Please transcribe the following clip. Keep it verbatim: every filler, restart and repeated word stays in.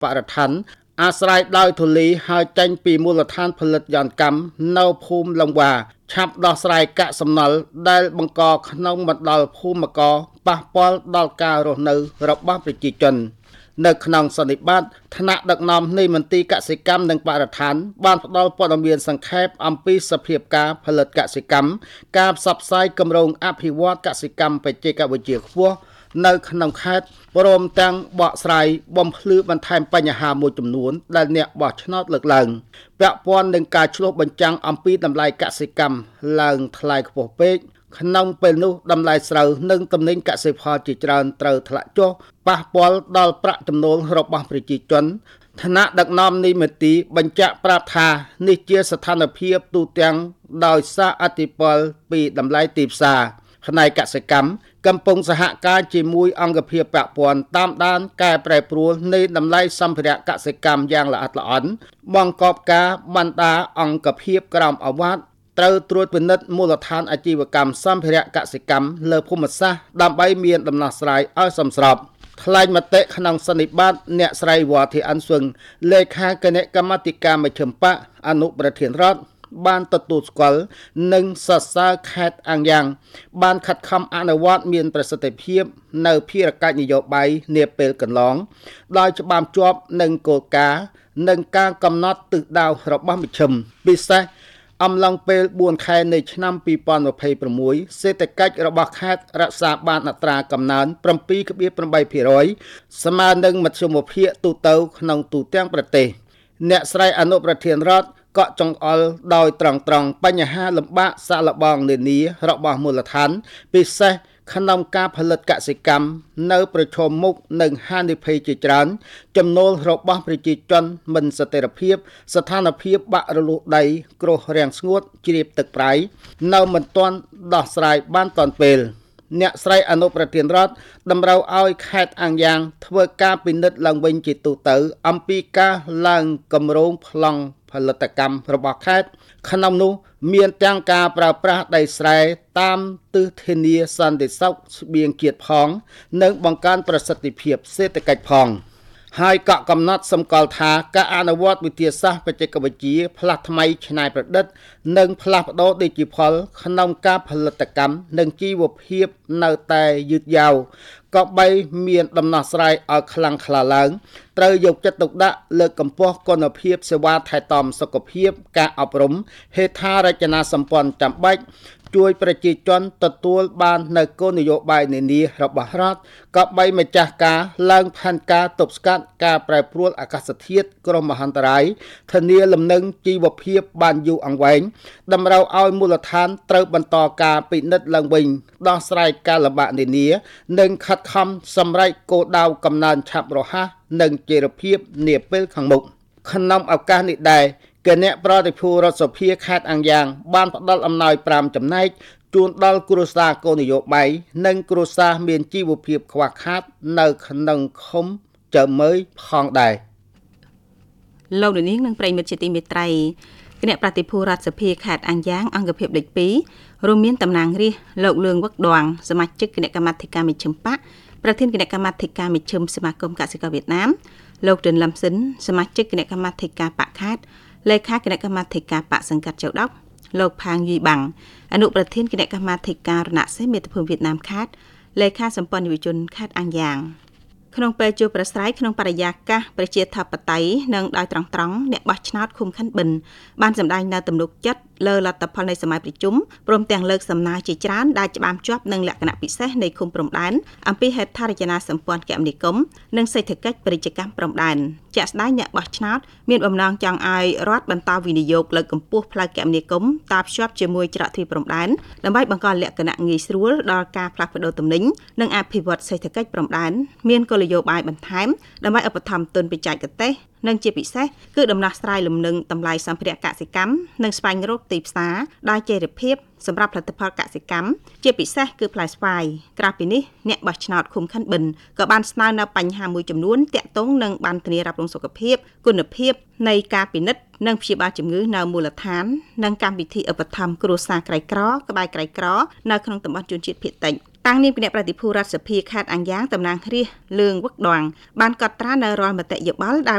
បរិស្ថានអាស្រ័យដោយធូលីហើយចេញពីមូលដ្ឋានផលិតយន្តកម្មនៅភូមិលង្វាឆាប់ដោះស្រាយកាកសំណល់ដែលបង្កក្នុងមណ្ឌលភូមិករប៉ះពាល់ដល់ការរស់នៅរបស់ប្រជាជននៅក្នុងសន្និបាតថ្នាក់ដឹកនាំនៃមន្ទីរកសិកម្មនិងបរិស្ថានបានផ្ដល់ព័ត៌មានសង្ខេបអំពីសភាពការផលិតកសិកម្មការផ្សព្វផ្សាយគម្រោងអភិវឌ្ឍកសិកម្មបច្ចេកវិទ្យាខ្ពស់នៅក្នុងខេត្តព្រមទាំងបកស្រាយបំភ្លឺបន្ថែមបញ្ហាមួយចំនួនដែលអ្នកបោះឆ្នោតលើកឡើងពាក់ព័ន្ធនឹងការឆ្លុះបញ្ចាំងអំពីតម្លៃកសិកម្មឡើងថ្លៃខ្ពស់ពេកក្នុងពេលនោះតម្លៃស្រូវនិងទំនិញកសិផលជាច្រើនត្រូវធ្លាក់ចុះប៉ះពាល់ដល់ប្រាក់ចំណូលរបស់ប្រជាជនឋានៈដឹកនាំនៃមន្ទីរបញ្ជាក់ប្រាប់ថានេះជាស្ថានភាពទូទាំងដោយសារអតិពលពីតម្លៃទីផ្សារផ្នែកកសិកម្មកំពុងសហការជាមួយអង្គភាពពាក់ព័ន្ធតាមដានកែប្រែប្រួលនៃតម្លៃសម្ភារៈកសិកម្មយ៉ាងល្អិតល្អន់បង្កប់ការបណ្ដាអង្គភាពក្រមអាវ៉ាត់ត្រូវត្រួតពិនិត្យមូលដ្ឋានអាជីវកម្មសម្ភារៈកសិកម្មលើភូមិសាស្ត្រដើម្បីមានដំណោះស្រាយឲ្យសមស្របថ្លែងមតិក្នុងសន្និបាតអ្នកស្រីវ៉ាធីអាន់ស៊ឹងលេខាគណៈកម្មាធិការមជ្ឈិមបកអនុប្រធានរដ្ឋបានទទួលស្គាល់និងសរសើរខេត្តអាំងយ៉ាងបានខិតខំអនុវត្តមានប្រសិទ្ធភាពនៅភារកិច្ចនយោបាយនាពេលកន្លងដោយច្បាមជាប់នឹងគោលការណ៍និងការកំណត់ទិសដៅរបស់មជ្ឈិមពិសេសអំឡុងពេលបួនខែនៃឆ្នាំពីរពាន់ម្ភៃប្រាំមួយសេដ្ឋកិច្ចរបស់ខេត្តរក្សាបានអត្រាកំណើន 7.8% ស្មើនឹងមធ្យមភាគទូទៅក្នុងទូទាំងប្រទេសអ្នកស្រីអនុប្រធានរដ្ឋកក់ចង្អុលដោយត្រង់ត្រង់បញ្ហាលំបាកសាកល្បងនានារបស់មូលដ្ឋានពិសេសក្នុងការផលិតកសិកម្មនៅប្រឈមមុខនឹងហានិភ័យជាច្រើនចំណូលរបស់ប្រជាជនមិនស្ថិរភាពស្ថានភាពបាក់រលួសដីគ្រោះរាំងស្ងួតជ្រាបទឹកប្រៃនៅមិនទាន់ដោះស្រាយបានទាន់ពេលអ្នកស្រីអនុប្រធានរដ្ឋតម្រូវឲ្យខេត្តអាំងយ៉ាងធ្វើការពិនិត្យឡើងវិញជាទូទៅអំពីការឡើងគម្រោងប្លង់ផលិតកម្មរបស់ខេត្តក្នុងនោះមានទាំងការប្រើប្រាស់ដីស្រែតាមទិសធានាសន្តិសុខស្បៀងជាតិផងនិងបង្កើនប្រសិទ្ធភាពសេដ្ឋកិច្ចផងហើយកក់កំណត់សម្គាល់ថាការអនុវត្តវិទ្យាសាស្ត្របច្ចេកវិទ្យាផ្លាស់ថ្មីច្នៃប្រឌិតនិងផ្លាស់ប្ដូរឌីជីផលក្នុងការផលិតកម្មនិងជីវភាពនៅតែយឺតយ៉ាវក៏បីមានដំណោះស្រាយឲ្យខ្លាំងក្លាឡើងត្រូវយកចិត្តទុកដាក់លើកកម្ពស់គុណភាពសេវាថែទាំសុខភាពការអប់រំហេដ្ឋារចនាសម្ព័ន្ធចាំបាច់ជួយប្រជាជនទទួលបាននូវគោលនយោបាយនានារបស់រដ្ឋក៏បីម្ចាស់ការឡើងផែនការទប់ស្កាត់ការប្រែប្រួលអាកាសធាតុគ្រោះមហន្តរាយធានាលំនឹងជីវភាពបានយូរអង្វែងតម្រូវឲ្យមូលដ្ឋានត្រូវបន្តការពិនិត្យឡើងវិញដោះស្រាយការលំបាកនានានិងខិតខំសម្រេចគោលដៅកំណើនឆាប់រហ័សនិងចីរភាពនាពេលខាងមុខក្នុងឱកាសនេះដែរគណៈប្រតិភូរដ្ឋសភាខេត្តអាំងយ៉ាងបានផ្ដល់អំណោយប្រាំចំណែកជូនដល់គ្រួសារគោលនយោបាយនិងគ្រួសារមានជីវភាពខ្វះខាតនៅក្នុងឃុំចើមើយផងដែរលោកនាងនិងប្រិយមិត្តជាទីមេត្រីគណៈប្រតិភូរដ្ឋសភាខេត្តអាំងយ៉ាងអង្គភាពលេខពីររួមមានតំណាងរាស្ត្រលោកលឿងវឹកដងសមាជិកគណៈកម្មាធិការមជ្ឈិមបកប្រធានគណៈកម្មាធិការមជ្ឈិមសមាគមកសិករវៀតណាមលោករិនឡាំស៊ិនសមាជិកគណៈកម្មាធិការបកខេត្តលេខាគណៈកម្មាធិការបកសង្កាត់ចៅដុកលោកផាងយីបាំងអនុប្រធានគណៈកម្មាធិការរណសិរ្សមាតុភូមិវៀតណាមខេត្តលេខាសម្ព័ន្ធយុវជនខេត្តអាំងយ៉ាងក្នុងពេលជួបប្រស្រ័យក្នុងបរិយាកាសប្រជាធិបតេយ្យនិងដោយត្រង់ត្រង់អ្នកបោះឆ្នោតឃុំខិនបិនបានសម្ដែងនៅទំនុកចិត្តលើលទ្ធផលនៃសម័យប្រជុំព្រមទាំងលើកសំណើជាច្រើនដែលច្បាមជាប់នឹងលក្ខណៈពិសេសនៃឃុំព្រំដែនអំពីហេដ្ឋារចនាសម្ព័ន្ធគមនាគមន៍និងសេដ្ឋកិច្ចពាណិជ្ជកម្មព្រំដែនជាក់ស្ដែងអ្នកបោះឆ្នោតមានបំណងចង់ឲ្យរដ្ឋបន្តវិនិយោគលើកកម្ពស់ផ្លូវគមនាគមន៍តភ្ជាប់ជាមួយច្រកទ្វារព្រំដែនដើម្បីបង្កើតលក្ខណៈងាយស្រួលដល់ការផ្លាស់ប្ដូរទំនិញនិងអភិវឌ្ឍសេដ្ឋកិច្ចព្រំដែនមានគោលនយោបាយបន្ថែមដើម្បីឧបត្ថម្ភទុនបច្ចេកទេសនិងជាពិសេសគឺដំណោះស្រាយលំនឹងតម្លៃសម្ភារៈកសិកម្មនិងស្វែងរកទីផ្សារដោយចីរភាពសម្រាប់ផលិតផលកសិកម្មជាពិសេសគឺផ្លែស្វាយក្រៅពីនេះអ្នកបោះឆ្នោតឃុំខិនបិនក៏បានស្នើនៅបញ្ហាមួយចំនួនទាក់ទងនឹងបានធានារ៉ាប់រងសុខភាពគុណភាពនៃការពិនិត្យនិងព្យាបាលជំងឺនៅមូលដ្ឋាននិងកម្មវិធីឧបត្ថម្ភគ្រួសារក្រីក្រក្បែរក្រីក្រនៅក្នុងតំបន់ជនជាតិភាគតិចតាំងនាមគណៈប្រតិភូរដ្ឋសភាខេត្តអាំងយ៉ាងតំណាងរាស្ត្រលឿងវឹកដងបានកត់ត្រានៅរាល់មតិយោបល់ដែល